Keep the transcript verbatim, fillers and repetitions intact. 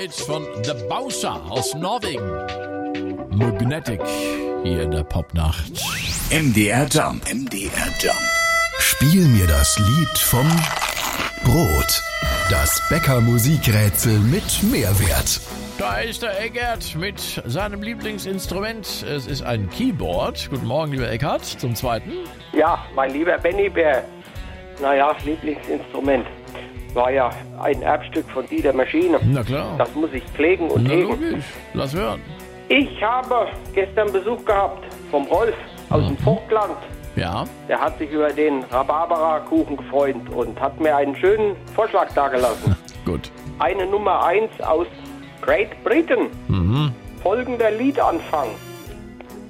It's von The Bowser aus Norwegen. Magnetic hier in der Popnacht. M D R Jump. M D R Jump. Spiel mir das Lied vom Brot. Das Bäcker-Musikrätsel mit Mehrwert. Da ist der Eckert mit seinem Lieblingsinstrument. Es ist ein Keyboard. Guten Morgen, lieber Eckert, zum Zweiten. Ja, mein lieber Benny Bär. Naja, Lieblingsinstrument. War ja ein Erbstück von Dieter Maschine. Na klar. Das muss ich pflegen und Na hegen. logisch. Lass hören. Ich habe gestern Besuch gehabt vom Rolf aus dem Vogtland. Ja. Der hat sich über den Rhabarbera-Kuchen gefreut und hat mir einen schönen Vorschlag dargelassen. Gut. Eine Nummer eins aus Great Britain. Mhm. Folgender Liedanfang.